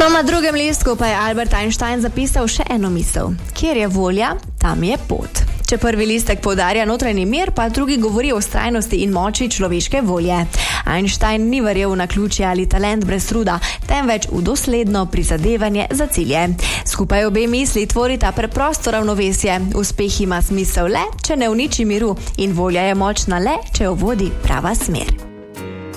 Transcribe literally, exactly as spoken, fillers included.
No, na drugem listku pa je Albert Einstein zapisal še eno misel. Kjer je volja, tam je pot. Če prvi listek poudarja notranji mir, pa drugi govori o vztrajnosti in moči človeške volje. Einstein ni verjel v naključje ali talent brez truda, temveč v dosledno prizadevanje za cilje. Skupaj obe misli tvorita preprosto ravnovesje. Uspeh ima smisel le, če ne uniči miru, in volja je močna le, če jo vodi prava smer.